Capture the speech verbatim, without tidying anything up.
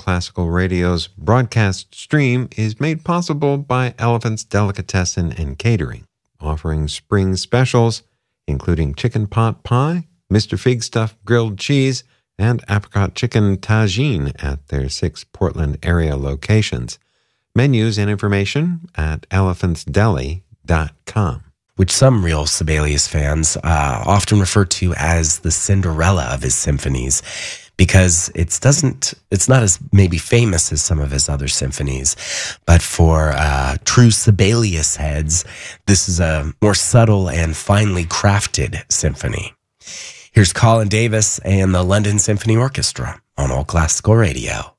Classical Radio's broadcast stream is made possible by Elephant's Delicatessen and Catering, offering spring specials, including chicken pot pie, Mister Fig Stuff grilled cheese, and apricot chicken tagine at their six Portland area locations. Menus and information at elephants deli dot com. Which some real Sibelius fans uh, often refer to as the Cinderella of his symphonies, because it doesn't, it's not as maybe famous as some of his other symphonies, but for uh, true Sibelius heads, this is a more subtle and finely crafted symphony. Here's Colin Davis and the London Symphony Orchestra on All Classical Radio.